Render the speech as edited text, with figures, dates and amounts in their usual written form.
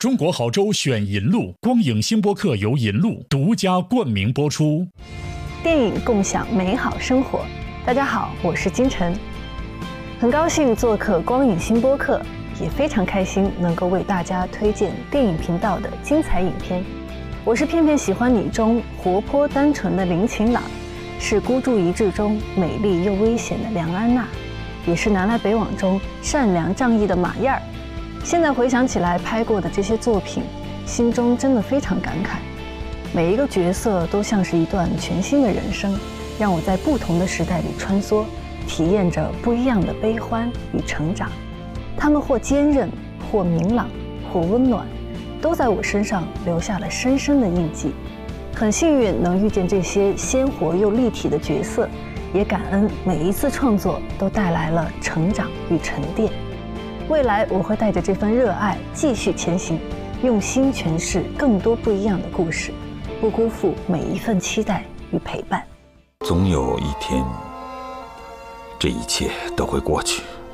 中国好州选银路，光影新播客由银路独家冠名播出。 电影共享美好生活。大家好，我是金晨，很高兴做客光影新播客，也非常开心能够为大家推荐电影频道的精彩影片。我是偏偏喜欢你中活泼单纯的林晴朗，是孤注一掷中美丽又危险的梁安娜，也是南来北往中善良仗义的马燕儿。现在回想起来拍过的这些作品，心中真的非常感慨。每一个角色都像是一段全新的人生，让我在不同的时代里穿梭，体验着不一样的悲欢与成长。他们或坚韧，或明朗，或温暖，都在我身上留下了深深的印记。很幸运能遇见这些鲜活又立体的角色，也感恩每一次创作都带来了成长与沉淀。未来我会带着这份热爱继续前行，用心诠释更多不一样的故事，不辜负每一份期待与陪伴。 总有一天，这一切都会过去。